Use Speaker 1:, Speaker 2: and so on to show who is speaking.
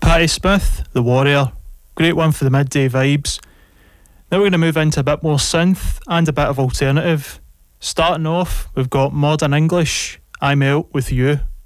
Speaker 1: Patti Smith, The Warrior. Great one for the midday vibes. Now we're going to move into a bit more synth and a bit of alternative. Starting off, we've got Modern English, I Melt With You.